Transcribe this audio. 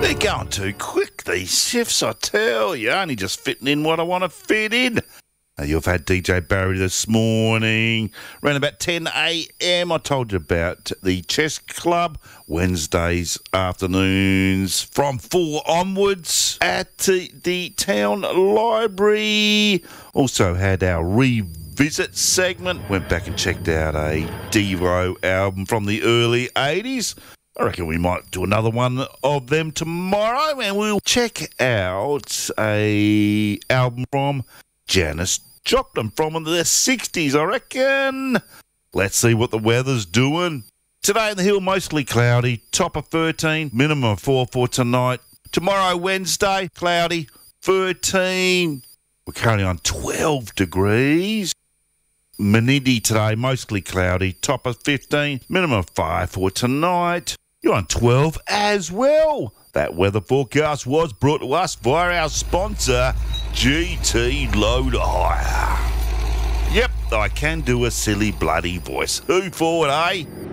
They're going too quick, these shifts, I tell you. Only just fitting in what I want to fit in. Now, you've had DJ Barry this morning. Around about 10 a.m, I told you about the chess club. Wednesdays afternoons from 4 onwards at the town library. Also had our revisit segment. Went back and checked out a Devo album from the early 80s. I reckon we might do another one of them tomorrow, and we'll check out a album from Janis Joplin from the 60s, I reckon. Let's see what the weather's doing. Today in the hill, mostly cloudy, top of 13, minimum of 4 for tonight. Tomorrow, Wednesday, cloudy, 13. We're currently on 12 degrees. Menindee today, mostly cloudy, top of 15, minimum of 5 for tonight. You're on 12 as well. That weather forecast was brought to us by our sponsor, GT Loader Hire. Yep, I can do a silly bloody voice. Who for it, eh?